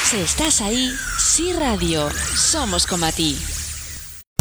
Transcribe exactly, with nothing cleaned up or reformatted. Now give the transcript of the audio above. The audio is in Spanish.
Si estás ahí, Sí Radio, somos como a ti.